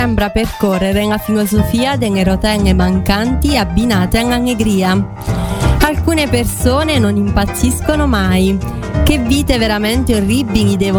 sembra percorrere la filosofia delle routine mancanti abbinate all'allegria. Alcune persone non impazziscono mai. Che vite veramente orribili devono